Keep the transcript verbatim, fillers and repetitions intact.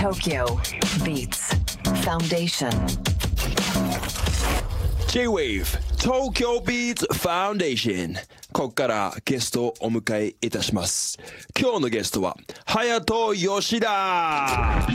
Tokyo Beats Foundation. J-Wave Tokyo Beats Foundation。ここからゲストをお迎えいたします。今日のゲストは隼人吉田。